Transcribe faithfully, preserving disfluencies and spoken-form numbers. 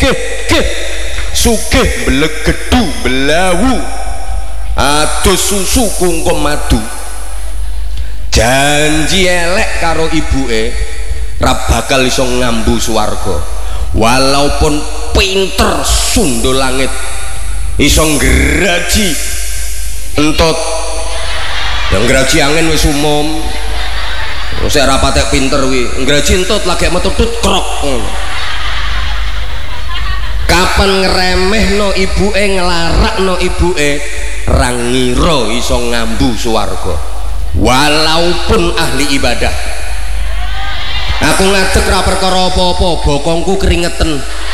gih gih sugih blegedu belawu adus susu kungkum madu janji elek karo ibuke ra bakal iso ngambu swarga walaupun pinter sundul langit iso ngraji entut yang ngraji angin wis umum wis ora patek pinter wi ngraji entut lagi metu tut krok kapan ngremehno ibuke nglarakno ibuke ra ngira iso ngambu swarga walaupun ahli ibadah. Aku ngadeg ra perkara apa-apa bokongku keringetan